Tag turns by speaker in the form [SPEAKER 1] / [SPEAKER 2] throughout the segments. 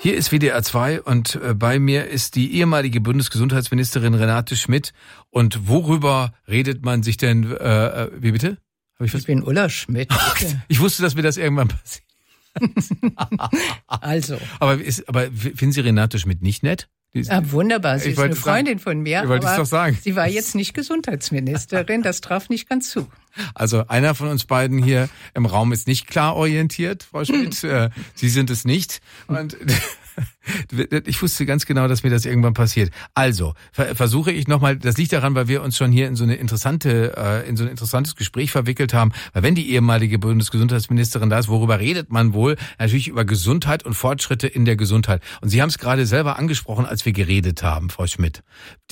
[SPEAKER 1] Hier ist WDR 2 und bei mir ist die ehemalige Bundesgesundheitsministerin Renate Schmidt. Und worüber redet man sich denn, wie bitte?
[SPEAKER 2] Ich bin Ulla Schmidt.
[SPEAKER 1] Ich wusste, dass mir das irgendwann passiert.
[SPEAKER 2] Also.
[SPEAKER 1] Aber finden Sie Renate Schmidt nicht nett?
[SPEAKER 2] Wunderbar, sie ist eine Freundin von mir,
[SPEAKER 1] wollte
[SPEAKER 2] aber
[SPEAKER 1] doch sagen.
[SPEAKER 2] Sie war jetzt nicht Gesundheitsministerin, das traf nicht ganz zu.
[SPEAKER 1] Also einer von uns beiden hier im Raum ist nicht klar orientiert, Frau Schmidt. Sie sind es nicht. Und ich wusste ganz genau, dass mir das irgendwann passiert. Also versuche ich nochmal, das liegt daran, weil wir uns schon hier in so ein interessantes Gespräch verwickelt haben. Weil wenn die ehemalige Bundesgesundheitsministerin da ist, worüber redet man wohl? Natürlich über Gesundheit und Fortschritte in der Gesundheit. Und Sie haben es gerade selber angesprochen, als wir geredet haben, Frau Schmidt.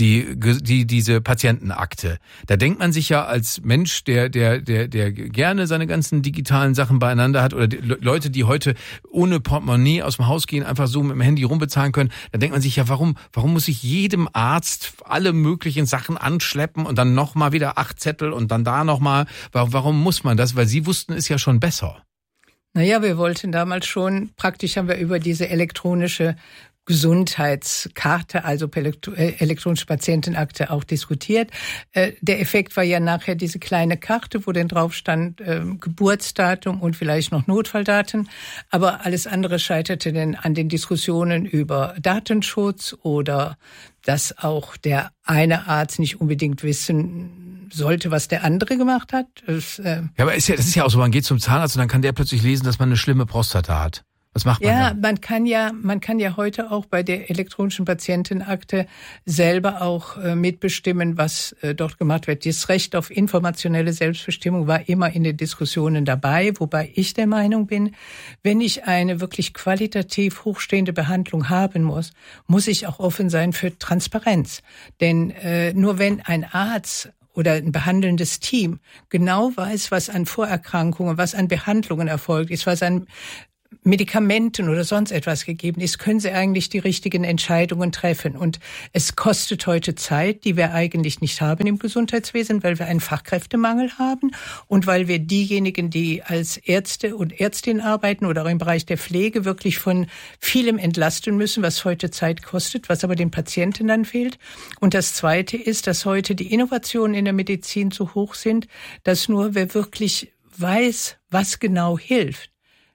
[SPEAKER 1] Diese Patientenakte. Da denkt man sich ja als Mensch, der gerne seine ganzen digitalen Sachen beieinander hat, oder die Leute, die heute ohne Portemonnaie aus dem Haus gehen, einfach so mit dem Handy rumbezahlen können, da denkt man sich ja, warum muss ich jedem Arzt alle möglichen Sachen anschleppen und dann nochmal wieder 8 Zettel und dann da nochmal, warum muss man das? Weil Sie wussten es ja schon besser.
[SPEAKER 2] Naja, wir wollten damals schon, praktisch haben wir über diese elektronische Gesundheitskarte, also elektronische Patientenakte auch diskutiert. Der Effekt war ja nachher diese kleine Karte, wo dann drauf stand Geburtsdatum und vielleicht noch Notfalldaten. Aber alles andere scheiterte dann an den Diskussionen über Datenschutz oder dass auch der eine Arzt nicht unbedingt wissen sollte, was der andere gemacht hat.
[SPEAKER 1] Ja, aber das ist ja auch so, man geht zum Zahnarzt und dann kann der plötzlich lesen, dass man eine schlimme Prostata hat. Was macht man
[SPEAKER 2] ja,
[SPEAKER 1] dann?
[SPEAKER 2] Man kann ja heute auch bei der elektronischen Patientenakte selber auch mitbestimmen, was dort gemacht wird. Das Recht auf informationelle Selbstbestimmung war immer in den Diskussionen dabei, wobei ich der Meinung bin, wenn ich eine wirklich qualitativ hochstehende Behandlung haben muss ich auch offen sein für Transparenz. Denn nur wenn ein Arzt oder ein behandelndes Team genau weiß, was an Vorerkrankungen, was an Behandlungen erfolgt ist, was an Medikamenten oder sonst etwas gegeben ist, können sie eigentlich die richtigen Entscheidungen treffen. Und es kostet heute Zeit, die wir eigentlich nicht haben im Gesundheitswesen, weil wir einen Fachkräftemangel haben und weil wir diejenigen, die als Ärzte und Ärztinnen arbeiten oder auch im Bereich der Pflege wirklich von vielem entlasten müssen, was heute Zeit kostet, was aber den Patienten dann fehlt. Und das Zweite ist, dass heute die Innovationen in der Medizin so hoch sind, dass nur wer wirklich weiß, was genau hilft,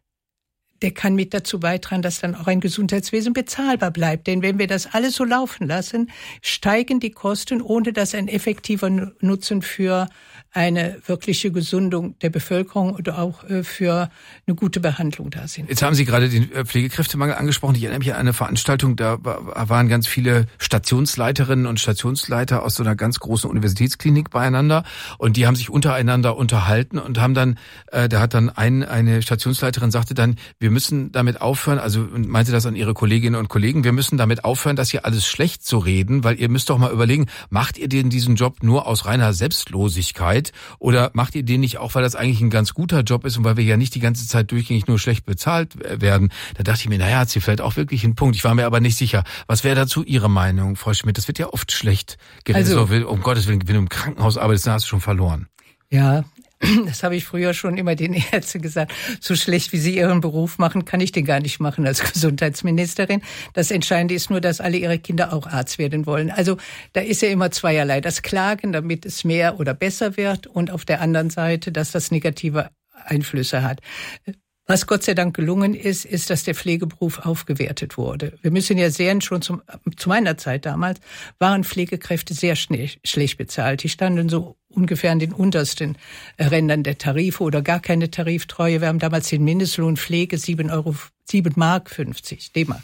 [SPEAKER 2] der kann mit dazu beitragen, dass dann auch ein Gesundheitswesen bezahlbar bleibt. Denn wenn wir das alles so laufen lassen, steigen die Kosten, ohne dass ein effektiver Nutzen für eine wirkliche Gesundung der Bevölkerung oder auch für eine gute Behandlung da sind.
[SPEAKER 1] Jetzt haben Sie gerade den Pflegekräftemangel angesprochen. Ich erinnere mich an eine Veranstaltung, da waren ganz viele Stationsleiterinnen und Stationsleiter aus so einer ganz großen Universitätsklinik beieinander und die haben sich untereinander unterhalten und haben dann, da hat dann eine Stationsleiterin sagte dann, wir müssen damit aufhören, also meinte das an ihre Kolleginnen und Kollegen, wir müssen damit aufhören, das hier alles schlecht zu reden, weil ihr müsst doch mal überlegen, macht ihr denn diesen Job nur aus reiner Selbstlosigkeit oder macht ihr den nicht auch, weil das eigentlich ein ganz guter Job ist und weil wir ja nicht die ganze Zeit durchgängig nur schlecht bezahlt werden? Da dachte ich mir, naja, hat sie vielleicht auch wirklich einen Punkt. Ich war mir aber nicht sicher. Was wäre dazu Ihre Meinung, Frau Schmidt? Das wird ja oft schlecht geredet. Also, um Gottes Willen, wenn du im Krankenhaus arbeitest, dann hast du schon verloren.
[SPEAKER 2] Ja, das habe ich früher schon immer den Ärzten gesagt. So schlecht, wie sie ihren Beruf machen, kann ich den gar nicht machen als Gesundheitsministerin. Das Entscheidende ist nur, dass alle ihre Kinder auch Arzt werden wollen. Also da ist ja immer zweierlei. Das Klagen, damit es mehr oder besser wird und auf der anderen Seite, dass das negative Einflüsse hat. Was Gott sei Dank gelungen ist, ist, dass der Pflegeberuf aufgewertet wurde. Wir müssen ja sehen, schon zu meiner Zeit damals waren Pflegekräfte sehr schlecht bezahlt. Die standen so ungefähr an den untersten Rändern der Tarife oder gar keine Tariftreue. Wir haben damals den Mindestlohn Pflege 7 Mark 50, D-Mark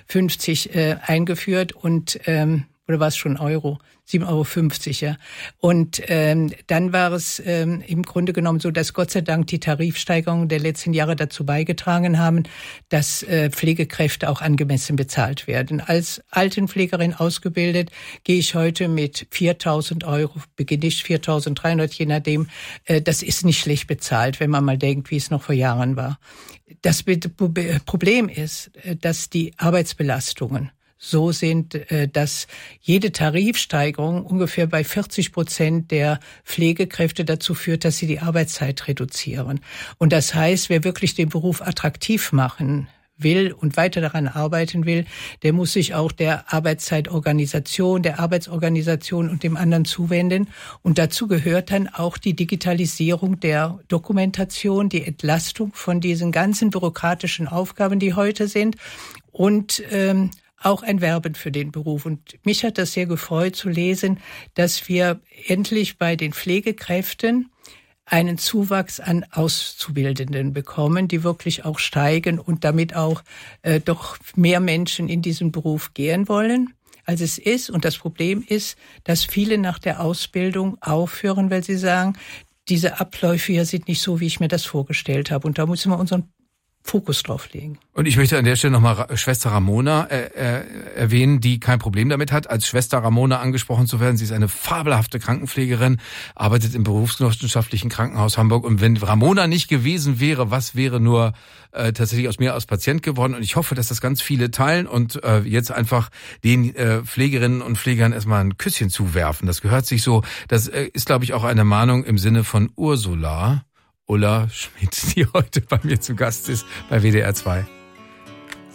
[SPEAKER 2] 50 eingeführt und oder war es schon Euro? 7,50 €, ja. Und dann war es im Grunde genommen so, dass Gott sei Dank die Tarifsteigerungen der letzten Jahre dazu beigetragen haben, dass Pflegekräfte auch angemessen bezahlt werden. Als Altenpflegerin ausgebildet gehe ich heute mit 4.000 €, beginne ich 4.300, je nachdem. Das ist nicht schlecht bezahlt, wenn man mal denkt, wie es noch vor Jahren war. Das Problem ist, dass die Arbeitsbelastungen so sind, dass jede Tarifsteigerung ungefähr bei 40% der Pflegekräfte dazu führt, dass sie die Arbeitszeit reduzieren. Und das heißt, wer wirklich den Beruf attraktiv machen will und weiter daran arbeiten will, der muss sich auch der Arbeitszeitorganisation, der Arbeitsorganisation und dem anderen zuwenden. Und dazu gehört dann auch die Digitalisierung der Dokumentation, die Entlastung von diesen ganzen bürokratischen Aufgaben, die heute sind, und auch ein Werben für den Beruf. Und mich hat das sehr gefreut zu lesen, dass wir endlich bei den Pflegekräften einen Zuwachs an Auszubildenden bekommen, die wirklich auch steigen und damit auch doch mehr Menschen in diesen Beruf gehen wollen, als es ist. Und das Problem ist, dass viele nach der Ausbildung aufhören, weil sie sagen, diese Abläufe hier sind nicht so, wie ich mir das vorgestellt habe. Und da müssen wir unseren Fokus drauf legen.
[SPEAKER 1] Und ich möchte an der Stelle nochmal Schwester Ramona erwähnen, die kein Problem damit hat, als Schwester Ramona angesprochen zu werden. Sie ist eine fabelhafte Krankenpflegerin, arbeitet im Berufsgenossenschaftlichen Krankenhaus Hamburg. Und wenn Ramona nicht gewesen wäre, was wäre nur tatsächlich aus mir als Patient geworden? Und ich hoffe, dass das ganz viele teilen und jetzt einfach den Pflegerinnen und Pflegern erstmal ein Küsschen zuwerfen. Das gehört sich so. Das ist, glaube ich, auch eine Mahnung im Sinne von Ulla Schmidt, die heute bei mir zu Gast ist bei WDR 2.